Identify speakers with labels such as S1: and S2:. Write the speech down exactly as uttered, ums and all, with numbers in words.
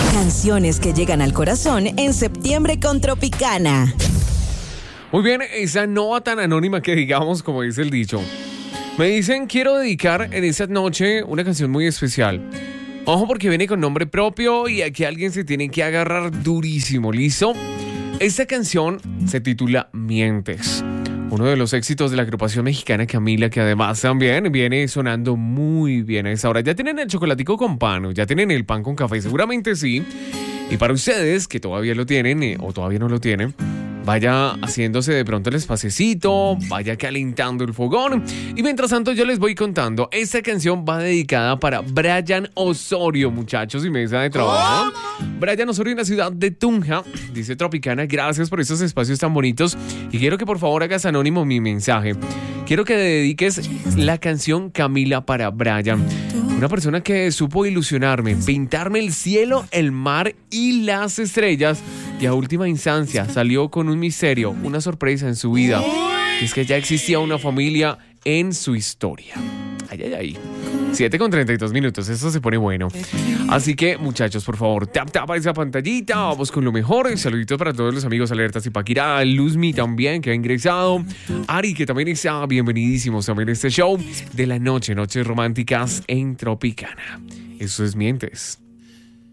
S1: Canciones que llegan al corazón en septiembre con Tropicana.
S2: Muy bien, esa no va tan anónima que digamos, como dice el dicho. Me dicen, quiero dedicar en esta noche una canción muy especial. Ojo porque viene con nombre propio y aquí alguien se tiene que agarrar durísimo, ¿listo? Esta canción se titula Mientes. Uno de los éxitos de la agrupación mexicana Camila, que además también viene sonando muy bien a esa hora. Ya tienen el chocolatico con pan, ya tienen el pan con café, seguramente sí. Y para ustedes que todavía lo tienen eh, o todavía no lo tienen, vaya haciéndose de pronto el espacecito, vaya calentando el fogón. Y mientras tanto yo les voy contando, esta canción va dedicada para Brian Osorio, muchachos, y mesa de trabajo. ¿Cómo? Brian Osorio en la ciudad de Tunja, dice Tropicana, gracias por estos espacios tan bonitos. Y quiero que por favor hagas anónimo mi mensaje. Quiero que dediques la canción Camila para Brian. Una persona que supo ilusionarme, pintarme el cielo, el mar y las estrellas. Y a última instancia salió con un misterio, una sorpresa en su vida. Y es que ya existía una familia en su historia. Ay, ay, ay. siete con treinta y dos minutos, eso se pone bueno. Así que, muchachos, por favor, tap, tap a esa pantallita. Vamos con lo mejor. Saluditos para todos los amigos Alertas y Paquirá. Luzmi también, que ha ingresado. Ari, que también está bienvenidísimos también a este show de la noche, Noches Románticas en Tropicana. Eso es Mientes.